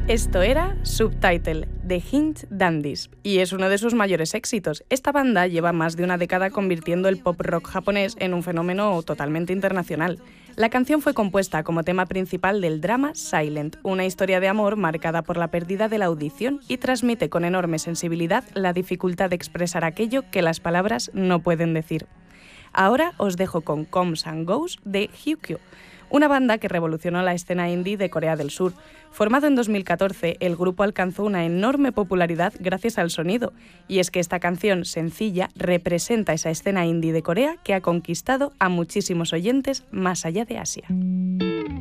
Esto era Subtitle, de Hint Dandies, y es uno de sus mayores éxitos. Esta banda lleva más de una década convirtiendo el pop rock japonés en un fenómeno totalmente internacional. La canción fue compuesta como tema principal del drama Silent, una historia de amor marcada por la pérdida de la audición y transmite con enorme sensibilidad la dificultad de expresar aquello que las palabras no pueden decir. Ahora os dejo con Comes and Goes de Hyukyu, una banda que revolucionó la escena indie de Corea del Sur. Formado en 2014, el grupo alcanzó una enorme popularidad gracias al sonido, y es que esta canción sencilla representa esa escena indie de Corea que ha conquistado a muchísimos oyentes más allá de Asia.